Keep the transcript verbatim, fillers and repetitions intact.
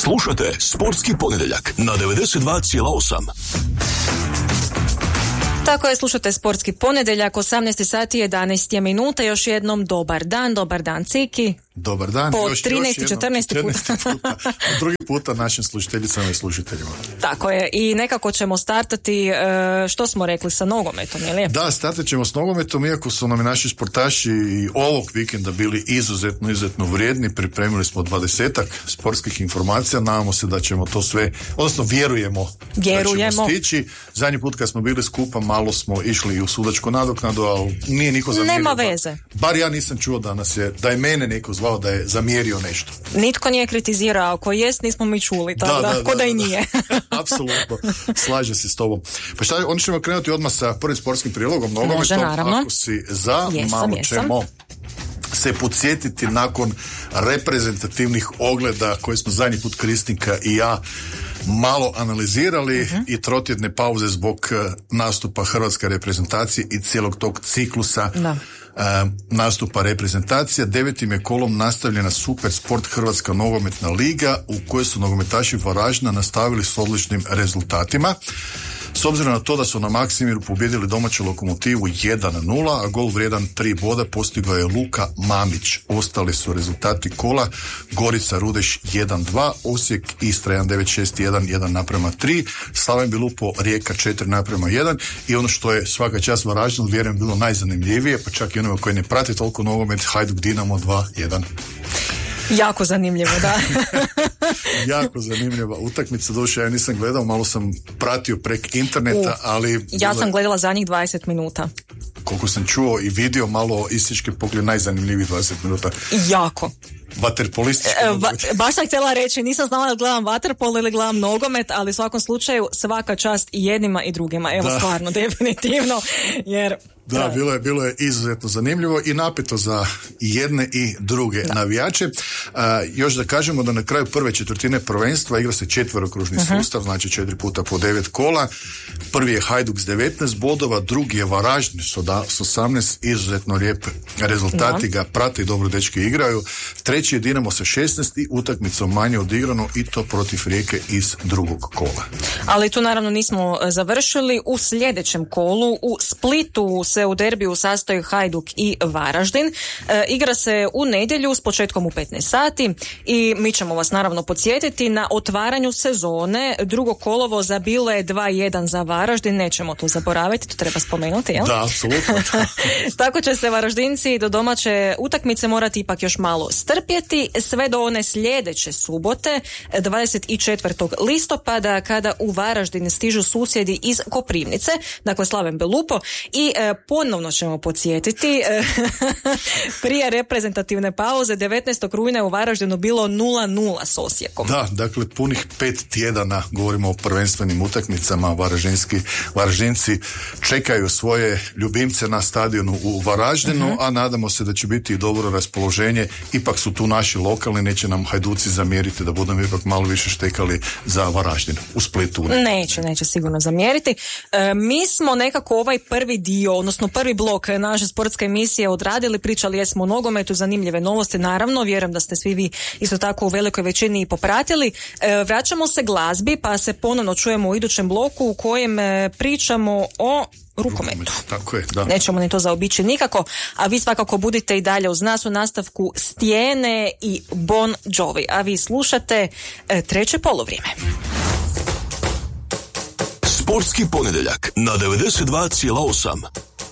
Slušate Sportski ponedjeljak na devedeset dva zarez osam. Tako je, slušate Sportski ponedjeljak, osamnaest sati jedanaest minuta, još jednom dobar dan, dobar dan Ciki. Dobar dan. Po još, trinaest još četrnaest puta. puta. Drugi puta našim slušateljicama i slušateljima. Tako je, i nekako ćemo startati, što smo rekli, sa nogometom, je li? Da, startat ćemo s nogometom, iako su nam naši sportaši i ovog vikenda bili izuzetno, izuzetno vrijedni. Pripremili smo dvadesetak sportskih informacija, nadamo se da ćemo to sve, odnosno vjerujemo, vjerujemo. da ćemo stići. Zadnji put kad smo bili skupa, malo smo išli i u sudačku nadoknadu, ali nije niko zamjerio. Nema veze. Bar ja nisam čuo da nas je, da je mene neko zvao da je zamjerio nešto. Nitko nije kritizirao, ako jest nismo mi čuli, tako da, da, da, ko da, da i nije. Apsolutno, slaže se s tobom. Pa šta, oni ćemo krenuti odmah sa prvim sportskim prilogom nogometom. Može, naravno. Ako si za, jesam, malo jesam. ćemo se podsjetiti nakon reprezentativnih ogleda koje smo zadnji put Kristinka i ja malo analizirali uh-huh. i trotjedne pauze zbog nastupa hrvatske reprezentacije i cijelog tog ciklusa da. Uh, nastupa reprezentacija. Devetim je kolom nastavljena Super Sport Hrvatska nogometna liga u kojoj su nogometaši Varaždina nastavili s odličnim rezultatima. S obzirom na to da su na Maksimiru pobijedili domaću Lokomotivu jedan nula, a gol vrijedan tri boda postigao je Luka Mamić. Ostali su rezultati kola: Gorica Rudeš jedan dva, Osijek Istra jedan devet šest jedan, jedan naprema tri, Slaven Bilupo Rijeka četiri naprema jedan i ono što je svaka čast Varaždinu, vjerujem, bilo najzanimljivije, pa čak i onima koji ne prate toliko nogomet, Hajduk Dinamo dva jedan. Jako zanimljivo, da. Jako zanimljiva utakmica, došao, ja nisam gledao, malo sam pratio prek interneta, U, ali... Ja sam gledala zadnjih dvadeset minuta. Koliko sam čuo i vidio, malo ističke pogled, najzanimljivih dvadeset minuta. Jako. Vaterpolistički. E, ba, baš sam htjela reći, nisam znala da gledam vaterpol ili gledam nogomet, ali u svakom slučaju svaka čast i jednima i drugima. Evo, da. Stvarno, definitivno, jer... Da, da, bilo je, bilo je izuzetno zanimljivo i napeto za jedne i druge da. navijače. A, još da kažemo da na kraju prve četvrtine prvenstva igra se četverokružni uh-huh. sustav, znači četiri puta po devet kola. Prvi je Hajduk s devetnaest bodova, drugi je Varaždin s osamnaest, izuzetno lijep rezultati da. ga prate i dobro dečki igraju. Treći je Dinamo sa šesnaest i utakmicom manje odigrano i to protiv Rijeke iz drugog kola. Ali tu naravno nismo završili. U sljedećem kolu u Splitu se u derbiju sastoji Hajduk i Varaždin. E, igra se u nedjelju s početkom u petnaest sati i mi ćemo vas naravno podsjetiti na otvaranju sezone. Drugo kolovoza bilo je dva jedan za Varaždin, nećemo to zaboraviti, to treba spomenuti, jel? Da, apsolutno. Tako će se Varaždinci do domaće utakmice morati ipak još malo strpjeti sve do one sljedeće subote, dvadeset četvrtog listopada, kada u Varaždin stižu susjedi iz Koprivnice, dakle Slaven Belupo, i e, ponovno ćemo podsjetiti prije reprezentativne pauze devetnaestog rujna je u Varaždinu bilo nula nula s Osijekom. Da, dakle punih pet tjedana govorimo o prvenstvenim utakmicama. Varaždinski, Varaždinci čekaju svoje ljubimce na stadionu u Varaždinu, uh-huh. a nadamo se da će biti dobro raspoloženje. Ipak su tu naši lokalni, neće nam Hajduci zamjeriti da budemo ipak malo više štekali za Varaždin u Splitu. Neće, neće sigurno zamjeriti. E, mi smo nekako ovaj prvi dio, odnosno prvi blok naše sportske emisije odradili, pričali jesmo o nogometu, zanimljive novosti, naravno, vjerujem da ste svi vi isto tako u velikoj većini i popratili. E, vraćamo se glazbi, pa se ponovno čujemo u idućem bloku u kojem e, pričamo o rukometu. Rukomet, tako je, da. Nećemo ni to zaobići nikako, a vi svakako budite i dalje uz nas u nastavku Stijene i Bon Jovi, a vi slušate e, treće poluvrijeme. Sportski ponedjeljak na devedeset dva zarez osam.